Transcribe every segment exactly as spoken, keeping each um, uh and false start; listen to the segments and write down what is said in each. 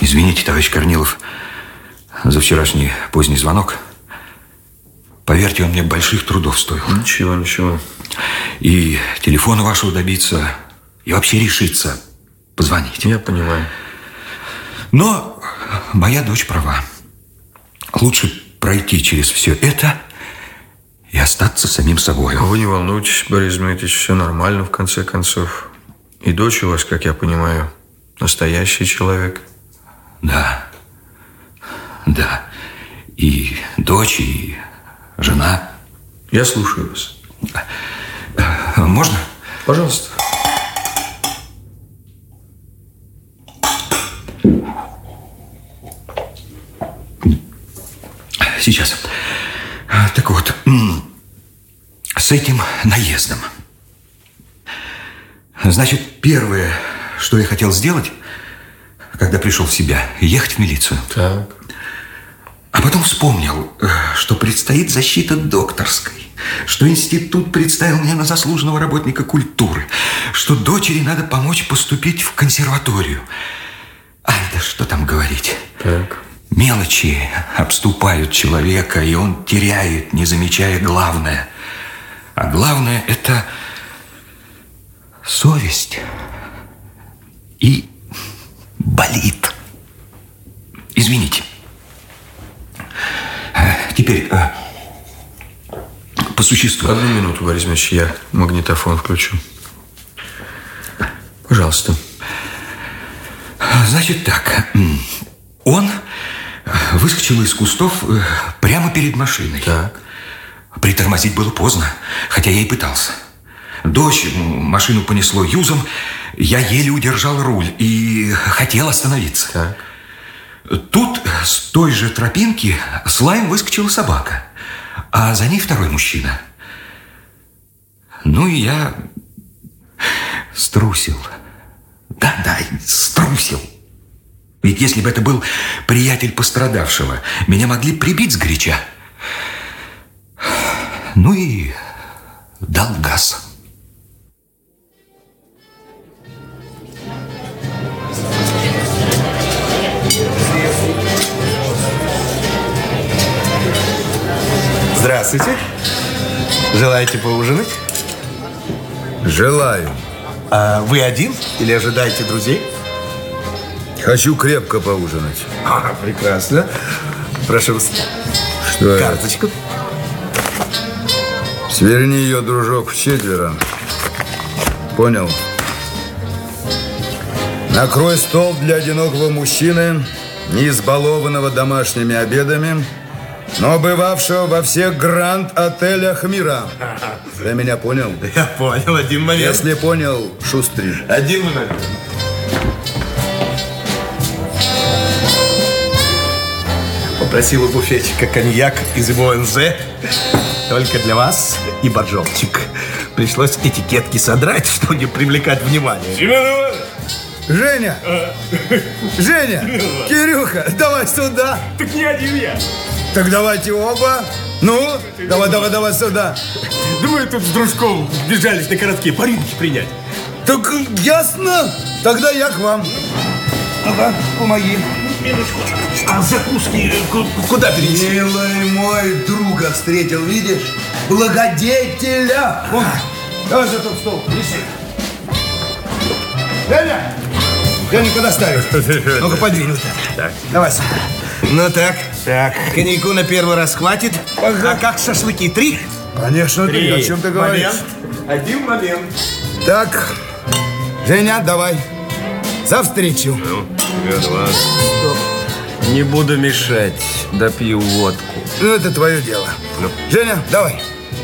Извините, товарищ Корнилов, за вчерашний поздний звонок. Поверьте, он мне больших трудов стоил. Ничего, ничего. И телефона вашего добиться, и вообще решиться позвонить. Я понимаю. Но моя дочь права. Лучше пройти через все это и остаться самим собой. Вы не волнуйтесь, Борис Дмитриевич, все нормально в конце концов. И дочь у вас, как я понимаю, настоящий человек. Да, да. И дочь, и жена. Я слушаю вас. Можно? Пожалуйста. Сейчас. Так вот, с этим наездом. Значит, первое, что я хотел сделать, когда пришел в себя, ехать в милицию. Так. А потом вспомнил, что предстоит защита докторской, что институт представил меня на заслуженного работника культуры, что дочери надо помочь поступить в консерваторию. Ай, да что там говорить. Так. Мелочи обступают человека, и он теряет, не замечая главное. А главное – это совесть. И болит. Извините. Теперь по существу. Одну минуту, Борис Дмитриевич, я магнитофон включу. Пожалуйста. Значит так. Он выскочил из кустов прямо перед машиной. Так. Притормозить было поздно, хотя я и пытался. Дождь, машину понесло юзом. Я еле удержал руль и хотел остановиться. Так. Тут с той же тропинки с лаем выскочила собака, а за ней второй мужчина. Ну и я струсил. Да-да, струсил. Ведь если бы это был приятель пострадавшего, меня могли прибить сгоряча. Ну и дал газ. Здравствуйте. Желаете поужинать? Желаю. А вы один или ожидаете друзей? Хочу крепко поужинать. А, прекрасно. Прошу вас. Что Карточку. это? Сверни ее, дружок, в четверо. Понял? Накрой стол для одинокого мужчины, не избалованного домашними обедами, но бывавшего во всех гранд-отелях мира. Ты меня понял? Я понял, один момент. Если понял, шустри. Один момент. Попросил у буфетчика коньяк из его эн зэ. Только для вас и боржомчик. Пришлось этикетки содрать, чтобы не привлекать внимание. Семен Женя! Женя! Кирюха, давай сюда! Так не один я. Так давайте оба. Ну, давай, давай, давай сюда. Да мы тут с дружком бежались на городские порядки принять. Так ясно. Тогда я к вам. Ну-ка, помоги. Минутку. А закуски куда перенести? Милый мой, друга встретил, видишь? Благодетеля. Вон. Давай за тот стол, неси. Женя! Женя, куда ставишь? Ну-ка, подвинь вот это. Так. Давай сюда. Ну так. Так. Коньяку на первый раз хватит. Ага. А как шашлыки? Три? Конечно, три. О чем ты говоришь? Момент. Один момент. Так, Женя, давай. За встречу. Ну, не буду мешать, допью водку. Ну, это твое дело. Ну. Женя, давай.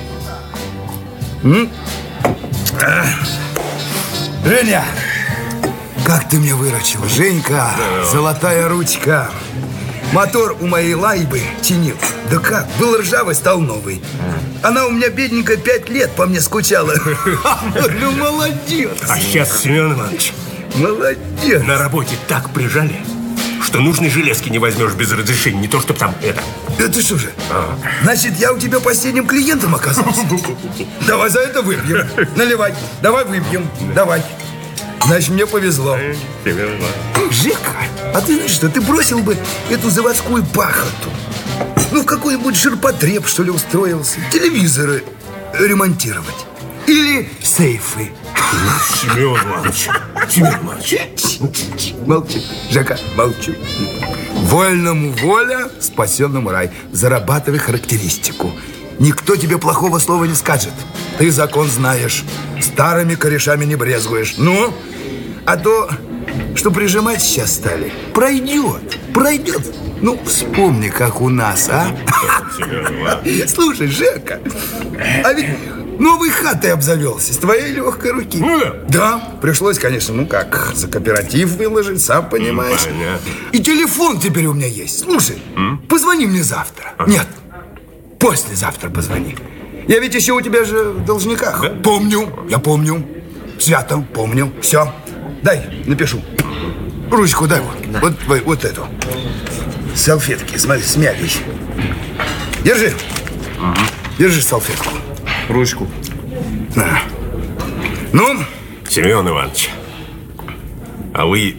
М? А. Женя, как ты меня выручил. Женька, золотая ручка. Мотор у моей лайбы чинил. Да как, был ржавый, стал новый. Она у меня, бедненькая, пять лет по мне скучала. Ну, молодец. А сейчас, Семен Иванович, Молодец. на работе так прижали, что нужной железки не возьмешь без разрешения. Не то, чтобы там это. Это что же? Значит, я у тебя последним клиентом оказался. Давай за это выпьем. Наливай. Давай выпьем. Давай. Значит, мне повезло. Жека, а ты знаешь что, ты бросил бы эту заводскую пахоту. Ну, в какой-нибудь ширпотреб, что ли, устроился. Телевизоры ремонтировать. Или сейфы. Семен Иванович, Семен Иванович. Молчи, Жека, молчи. Вольному воля, спасенному рай. Зарабатывай характеристику. Никто тебе плохого слова не скажет. Ты закон знаешь. Старыми корешами не брезгуешь. Ну, а то, что прижимать сейчас стали, пройдет, пройдет. Ну, вспомни, как у нас, а? Слушай, Жека, а ведь новой хатой обзавелся с твоей легкой руки. Да, пришлось, конечно, ну как, за кооператив выложить, сам понимаешь. И телефон теперь у меня есть. Слушай, позвони мне завтра. Нет, послезавтра позвони. Я ведь еще у тебя же в должниках. Да? Помню, я помню. Свято помню. Все, дай, напишу. Ручку дай вот. Да. Вот, вот, вот эту. Салфетки, смотри, смялись. Держи. Угу. Держи салфетку. Ручку. На. Ну? Семен Иванович, а вы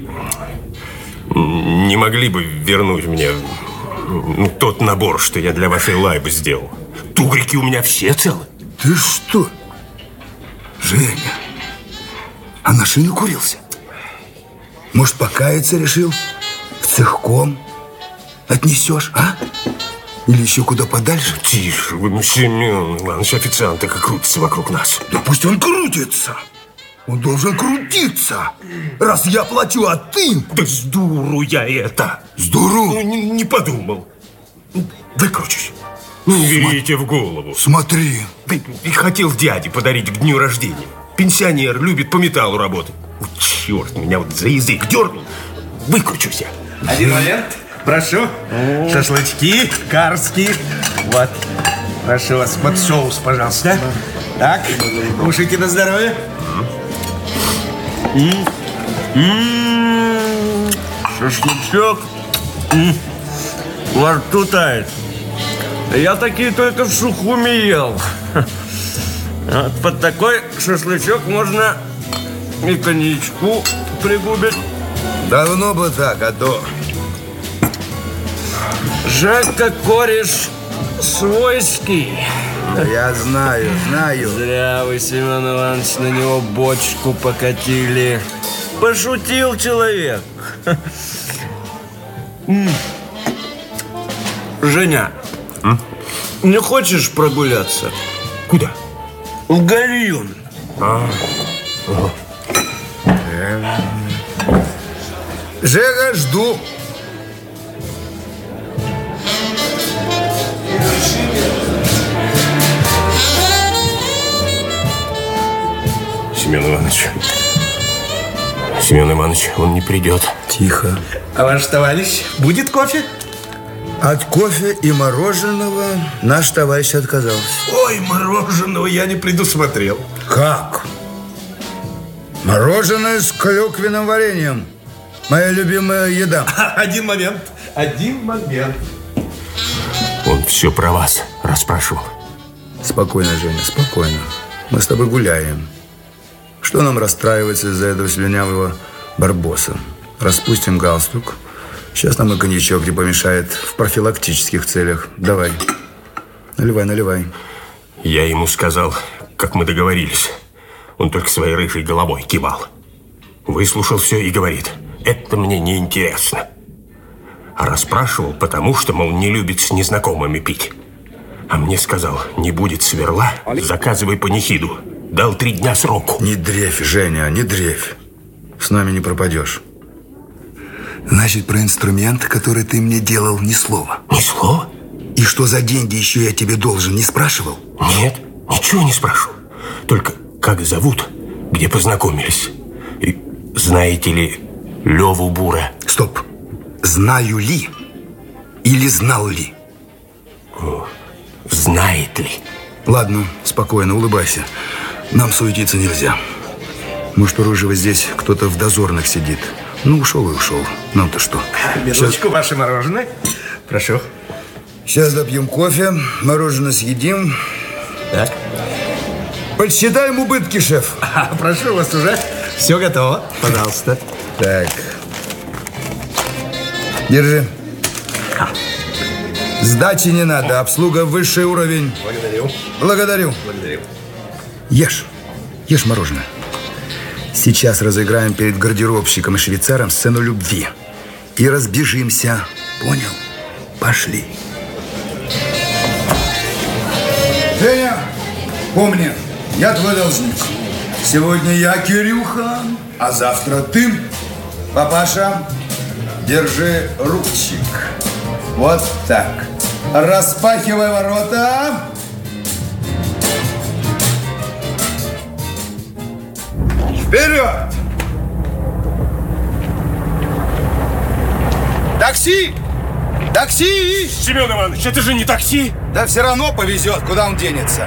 не могли бы вернуть мне ну, тот набор, что я для вашей лайбы сделал? Тугрики у меня все целы. Ты что? Женя, а на шину курился? Может, покаяться решил? В цехком отнесешь, а? Или еще куда подальше? Тише, вы, Семен Иванович, официанты как крутятся вокруг нас. Да пусть он крутится. Он должен крутиться. Раз я плачу, а ты... Да с дуру я это. С дуру? Ну, не, не подумал. Выкручусь. Не берите в голову. Смотри. Ты, ты хотел дяде подарить к дню рождения. Пенсионер, любит по металлу работать. О, черт, меня вот за язык дернул. Выкручусь я. Один момент. Прошу. О. Шашлычки карские. Вот. Прошу вас, под соус, пожалуйста. Так, кушайте на здоровье. М-м-м. Шашлычок во рту тает. Я такие только в Сухуми ел. Вот под такой шашлычок можно и коньячку пригубить. Давно бы так, а то... Жека кореш свойский. Я знаю, знаю. Зря вы, Семен Иванович, на него бочку покатили. Пошутил человек. Женя, М? не хочешь прогуляться? Куда? В Гальюн. А, ага. Жека, жду. Семен Иванович. Семен Иванович, он не придет. Тихо. А ваш товарищ будет кофе? От кофе и мороженого наш товарищ отказался. Ой, мороженого я не предусмотрел. Как? Мороженое с клюквенным вареньем. Моя любимая еда. Один момент. Один момент. Он все про вас расспрашивал. Спокойно, Женя, спокойно. Мы с тобой гуляем. Что нам расстраиваться из-за этого слюнявого барбоса? Распустим галстук. Сейчас нам и коньячок не помешает в профилактических целях. Давай. Наливай, наливай. Я ему сказал, как мы договорились. Он только своей рыжей головой кивал. Выслушал все и говорит: это мне не интересно. А расспрашивал, потому что, мол, не любит с незнакомыми пить. А мне сказал: не будет сверла, заказывай панихиду. Дал три дня сроку. Не дрейфь, Женя, не дрейфь. С нами не пропадешь. Значит, про инструмент, который ты мне делал, ни слова. Ни слова? И что за деньги еще я тебе должен, не спрашивал? Нет, ничего не спрашивал. Только как зовут, где познакомились. И знаете ли Леву Бура? Стоп. Знаю ли или знал ли? О, знает ли? Ладно, спокойно, улыбайся. Нам суетиться нельзя. Может, у Рыжего здесь кто-то в дозорных сидит. Ну, ушел и ушел. Нам-то что? Минуточку, Сейчас... ваше мороженое. Прошу. Сейчас допьем кофе, мороженое съедим. Так. Подсчитаем убытки, шеф. А, прошу вас уже. Все готово. Пожалуйста. Так. Держи. Сдачи не надо. Обслуга высший уровень. Благодарю. Благодарю. Благодарю. Ешь. Ешь мороженое. Сейчас разыграем перед гардеробщиком и швейцаром сцену любви. И разбежимся. Понял? Пошли. Женя, помни, я твой должник. Сегодня я Кирюха, а завтра ты. Папаша, держи ручек. Вот так. Распахивай ворота. Вперед! Такси! Такси! Семен Иванович, это же не такси. Да все равно повезет, куда он денется.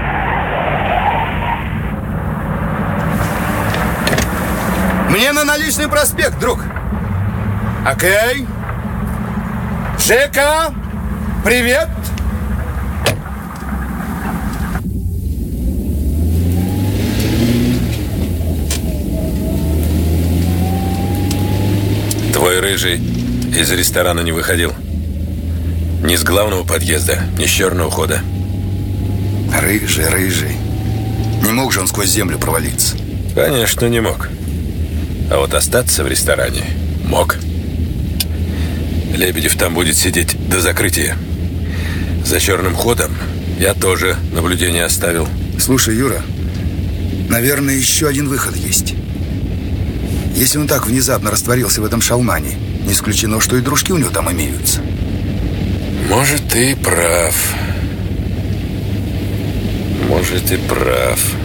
Мне на Наличный проспект, друг. Окей. Жека, привет. Твой рыжий из ресторана не выходил. Ни с главного подъезда, ни с черного хода. Рыжий, рыжий. Не мог же он сквозь землю провалиться? Конечно, не мог. А вот остаться в ресторане мог. Лебедев там будет сидеть до закрытия. За черным ходом я тоже наблюдение оставил. Слушай, Юра, наверное, еще один выход есть. Если он так внезапно растворился в этом шалмане, не исключено, что и дружки у него там имеются. Может, ты прав. Может, и прав.